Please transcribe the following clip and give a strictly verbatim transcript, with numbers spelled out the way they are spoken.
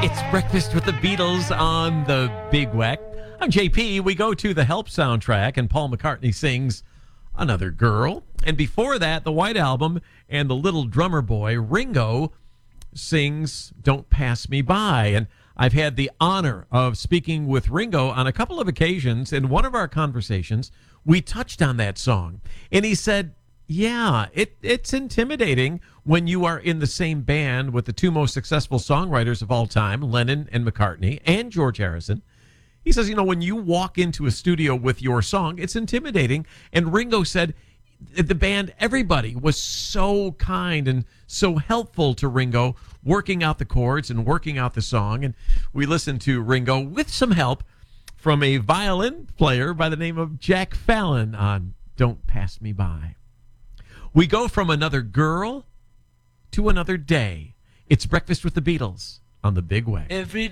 It's Breakfast with the Beatles on the Big Weck. I'm J P. We go to the Help soundtrack, and Paul McCartney sings Another Girl. And before that, the White Album and the Little Drummer Boy, Ringo, sings Don't Pass Me By. And I've had the honor of speaking with Ringo on a couple of occasions. In one of our conversations, we touched on that song. And he said, yeah, it, it's intimidating when you are in the same band with the two most successful songwriters of all time, Lennon and McCartney, and George Harrison. He says, you know, when you walk into a studio with your song, it's intimidating. And Ringo said the band, everybody was so kind and so helpful to Ringo, working out the chords and working out the song. And we listened to Ringo with some help from a violin player by the name of Jack Fallon on Don't Pass Me By. We go from Another Girl to Another Day. It's Breakfast with the Beatles on the Big Way. Every